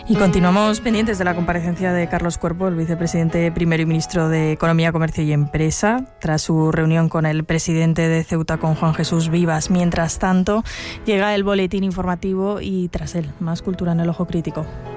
Y continuamos pendientes de la comparecencia de Carlos Cuerpo, el vicepresidente primero y ministro de Economía, Comercio y Empresa, tras su reunión con el presidente de Ceuta, con Juan Jesús Vivas. Mientras tanto, llega el boletín informativo y tras él, más cultura en el ojo crítico.